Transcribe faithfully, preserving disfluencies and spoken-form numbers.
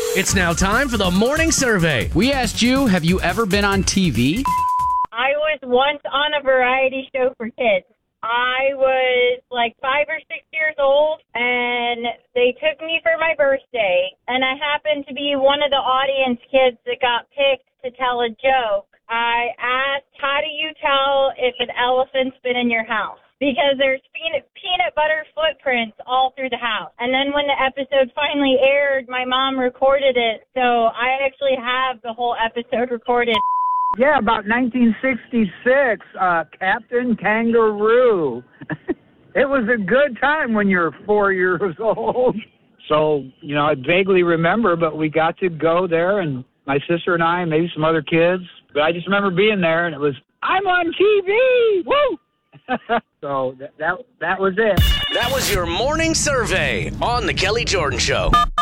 It's now time for the morning survey. We asked you, have you ever been on T V? I was once on a variety show for kids. I was like five or six years old, and they took me for my birthday, and I happened to be one of the audience kids that got picked to tell a joke. I asked, how do you tell if an elephant's been in your house? Because there's peanut, peanut butter footprints all through the house. And then when the episode finally aired, my mom recorded it, so I actually have the whole episode recorded. Yeah, about nineteen sixty-six, uh, Captain Kangaroo. It was a good time when you were four years old. So, you know, I vaguely remember, but we got to go there, and my sister and I, and maybe some other kids. But I just remember being there, and it was, I'm on T V! Woo! So that, that that was it. That was your morning survey on The Kelly Jordan Show.